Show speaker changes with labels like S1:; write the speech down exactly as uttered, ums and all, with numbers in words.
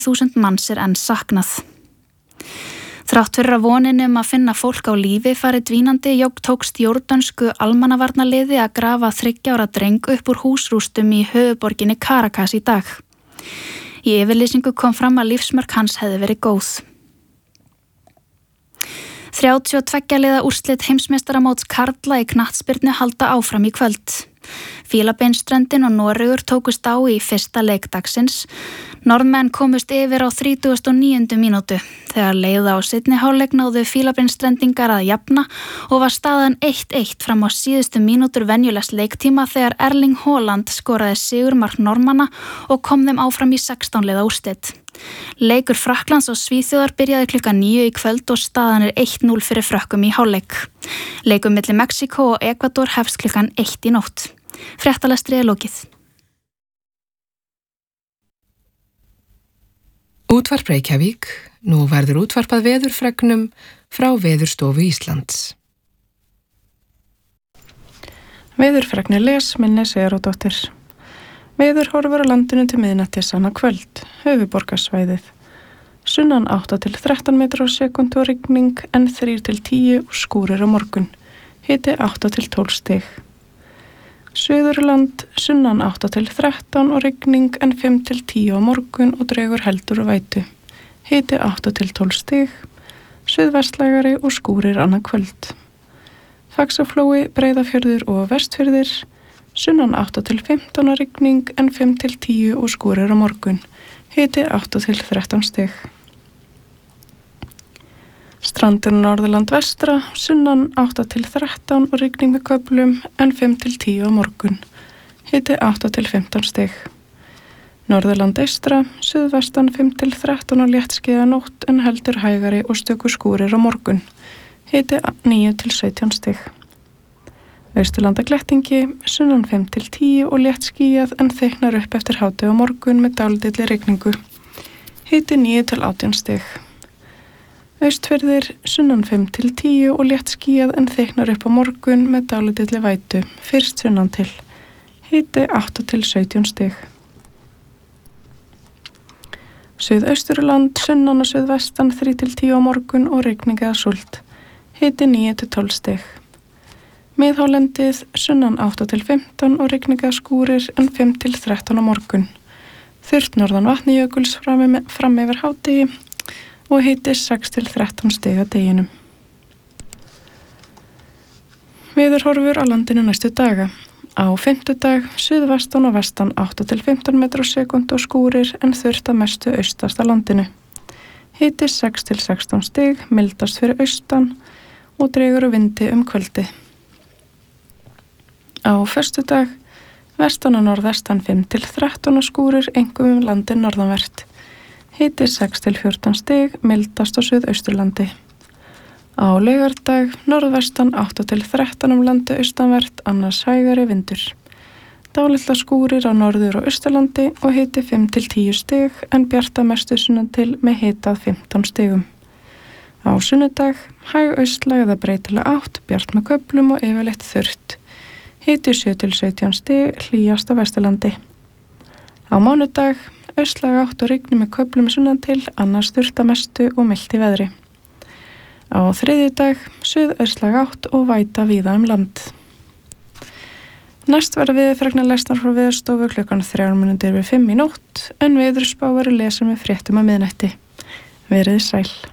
S1: þúsund manns er enn saknað. Þrátt fyrir að vonin um að finna fólk á lífi farið dvínandi tókst jórdansku almannavarnaliði að grafa þriggja ára dreng upp úr húsrústum í höfuðborginni Caracas í dag. Í yfirlýsingu kom fram að lífsmörk hans hefði verið góð. þrjátíu og tveggja liða úrslit heimsmeistaramóts karla í knattspyrnu halda áfram í kvöld. Fílabeinsströndin og Noregur tókust á í fyrsta leik dagsins. Norðmenn komust yfir á þrítugasta og níundu mínútu. Þegar leið á seinni hálfleik náðu Fílabeinsstrendingar að jafna og var staðan eitt eitt fram á síðustu mínútur venjulegs leiktíma þegar Erling Haaland skoraði sigurmark Norðmanna og kom þeim áfram í sextán liða úrslit. Leikur Frakklands og Svíþjóðar byrjaði klukkan níu í kvöld og staðan er eitt núll fyrir Frökkum í hálfleik. Leikur milli Mexíkó og Ekvador hefst klukkan eitt í nótt. Fréttalestri er lokið.
S2: Útvarp Reykjavík, nú verður útvarpað veðurfregnum frá Veðurstofu Íslands.
S3: Veðurfregnir les minni Sigurðardóttir. Veður horfur á landinu til miðnættis annað kvöld, höfuðborgarsvæðið. Sunnan átta til þrettán metrar á sekúndu og rigning en þrír til tíu og skúrir á morgun. Hiti átta til tólf stig. Suðurland sunnan átta til þrettán og rigning en fimm til tíu á morgun og dregur heldur og vætu. Hiti átta til tólf stig. Suðvestlægari og skúrir annað kvöld. Faxaflói, Breiðafjörður og Vestfjörðir. Sunnan átta til fimmtán og rigning en fimm til tíu og skúrir á morgun. Hiti átta til þrettán stig. Strandir Norðurland vestra, sunnan átta til þrettán og rigning með köflum en fimm til tíu á morgun. Hiti átta til fimmtán stig. Norðurland eystra, suðvestan fimm til þrettán og léttskýjað nótt en heldur hægari og stöku skúrir á morgun. Hiti níu til sautján stig. Austurlanda glettingi, sunnan fimm til tíu og léttskýjað en þykknar upp eftir hádegi á morgun með dálítilli rigningu. Hiti níu til átján stig. Austfirðir, sunnan fimm til tíu og léttskýjað en þykknar upp á morgun með dálítilli vætu, fyrst sunnan til. Hiti átta til sautján stig. Suðausturland, sunnan og suðvestan þrír til tíu á morgun og rigning eða súld. Hiti níu til tólf stig. Miðhálendið, sunnan átta til fimmtán og rigning eða skúrir en fimm til þrettán á morgun. Þurrt norðan Vatnajökuls fram, fram yfir hádegi og hiti sex til þrettán stig að deginum. Veðurhorfur á landinu næstu daga. Á fimmtudag, suðvestan og vestan átta til fimmtán metrar á sekúndu og skúrir en þurrt að mestu austast á landinu. Hiti sex til sextán stig, mildast fyrir austan og dregur og vindi um kvöldi. Á föstudag, vestan og norðvestan fimm til þrettán og skúrir einkum um landin norðanvert. Hiti sex til fjórtán stig, mildast á suðausturlandi. Á laugardag, norðvestan átta til þrettán um landi austanvert, annars hægari vindur. Dálitla skúrir á norður og austurlandi og hiti fimm til tíu stig en bjarta mestu sunnan til með hitað fimmtán stigum. Á sunnudag, hæg austlæg eða breytileg átt, bjart með köflum og yfirleitt þurrt. Hiti sjö til sautján stig, hlýjast á vesturlandi. Á mánudag, austlæg átt og rigni með köflum sunnan til, annars þurrt að mestu og milt í veðri. Á þriðjudag, suðaustlæg átt og væta víða um land. Næst verða veðurfregnar lesnar frá Veðurstofu klukkan þrjár mínútur yfir fimm í nótt, en veðurspá verður lesin með fréttum að miðnætti. Verið sæl.